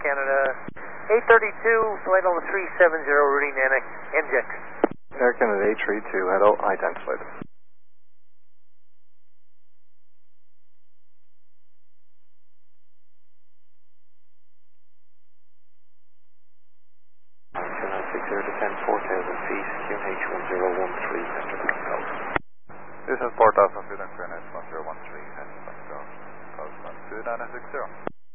Canada, 832, flight level 370, routing NJEX. Air Canada 832, hello, high time flight. This is 4000 feet and QNH 1013, heading back down, 2002, 960.